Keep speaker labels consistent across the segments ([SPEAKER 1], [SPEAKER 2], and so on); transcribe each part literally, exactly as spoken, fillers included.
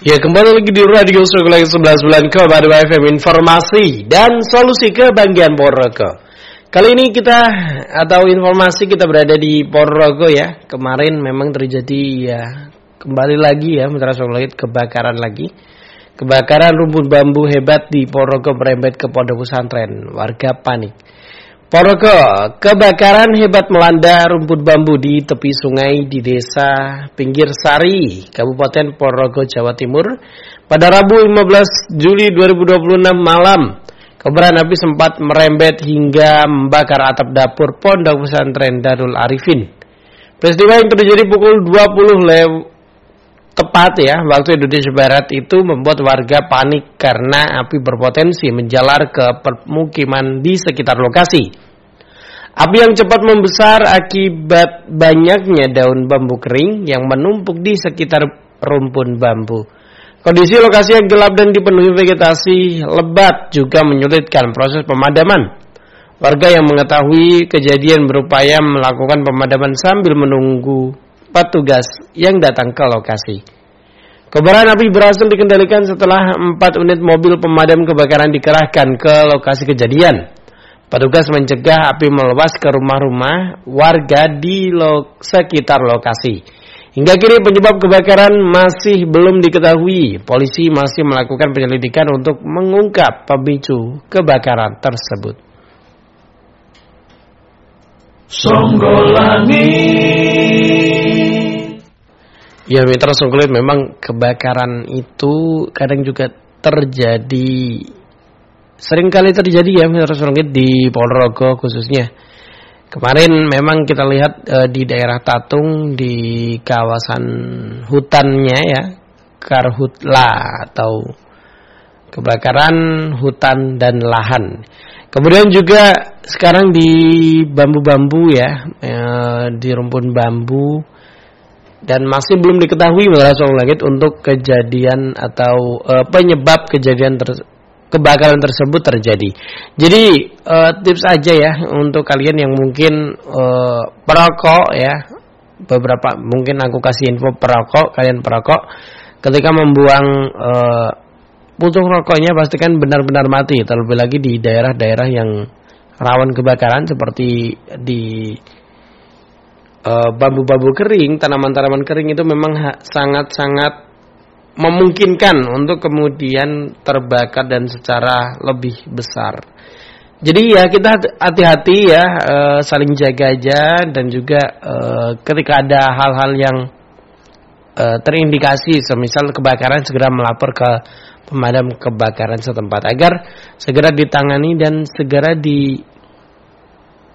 [SPEAKER 1] Ya, kembali lagi di Radio Sekolah sebelas bulan ke Baru F M, informasi dan solusi kebanggaan Ponorogo. Kali ini kita atau informasi kita berada di Ponorogo ya. Kemarin memang terjadi ya kembali lagi ya Mitra Sekolah kebakaran lagi. Kebakaran rumput bambu hebat di Ponorogo merembet ke pondok pesantren. Warga panik. Ponorogo, kebakaran hebat melanda rumput bambu di tepi sungai di desa Pinggir Sari, Kabupaten Ponorogo, Jawa Timur. Pada Rabu lima belas Juli dua ribu dua puluh enam malam, kobaran api sempat merembet hingga membakar atap dapur pondok pesantren Darul Arifin. Peristiwa yang terjadi pukul dua puluh lew tepat ya, waktu Indonesia Barat itu membuat warga panik karena api berpotensi menjalar ke permukiman di sekitar lokasi. Api yang cepat membesar akibat banyaknya daun bambu kering yang menumpuk di sekitar rumpun bambu. Kondisi lokasi yang gelap dan dipenuhi vegetasi lebat juga menyulitkan proses pemadaman. Warga yang mengetahui kejadian berupaya melakukan pemadaman sambil menunggu petugas yang datang ke lokasi. Kobaran api berhasil dikendalikan setelah empat unit mobil pemadam kebakaran dikerahkan ke lokasi kejadian. Petugas mencegah api meluas ke rumah-rumah warga di lo- sekitar lokasi. Hingga kini penyebab kebakaran masih belum diketahui. Polisi masih melakukan penyelidikan untuk mengungkap pemicu kebakaran tersebut. Songgolani. Ya Mitra Songgolit, memang kebakaran itu kadang juga terjadi, sering kali terjadi ya Mitra Songgolit di Ponorogo khususnya. Kemarin memang kita lihat e, di daerah Tatung di kawasan hutannya ya, Karhutla atau kebakaran hutan dan lahan. Kemudian juga sekarang di bambu-bambu ya, e, di rumpun bambu. Dan masih belum diketahui langit untuk kejadian atau e, penyebab kejadian ter, kebakaran tersebut terjadi. Jadi e, tips aja ya untuk kalian yang mungkin e, perokok ya, beberapa mungkin aku kasih info perokok, kalian perokok ketika membuang e, puntung rokoknya pastikan benar-benar mati. Terlebih lagi di daerah-daerah yang rawan kebakaran seperti di Uh, bambu-bambu kering, tanaman-tanaman kering itu memang ha- sangat-sangat memungkinkan untuk kemudian terbakar dan secara lebih besar. Jadi ya kita hati-hati ya, uh, saling jaga aja, dan juga uh, ketika ada hal-hal yang uh, terindikasi semisal kebakaran segera melapor ke pemadam kebakaran setempat agar segera ditangani dan segera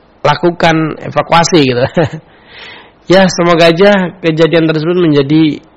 [SPEAKER 1] dilakukan evakuasi gitu. Ya, semoga aja kejadian tersebut menjadi